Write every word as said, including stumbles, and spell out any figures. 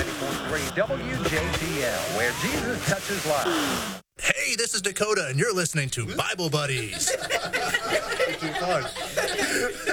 ninety-four point three W J T L, where Jesus touches lives. Hey, this is Dakota, and you're listening to Bible Buddies.